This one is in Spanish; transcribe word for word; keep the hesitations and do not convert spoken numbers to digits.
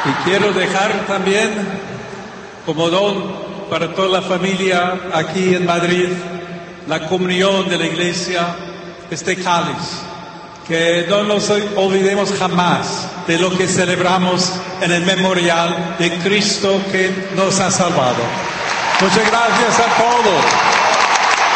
Y quiero dejar también como don para toda la familia aquí en Madrid, la comunión de la iglesia, este cáliz. Que no nos olvidemos jamás de lo que celebramos en el memorial de Cristo que nos ha salvado. Muchas gracias a todos.